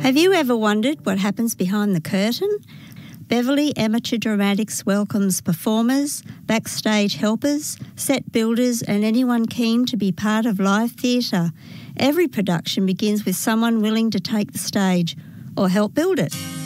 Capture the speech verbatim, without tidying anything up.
Have you ever wondered what happens behind the curtain? Beverley Amateur Dramatics welcomes performers, backstage helpers, set builders and anyone keen to be part of live theatre. Every production begins with someone willing to take the stage or help build it.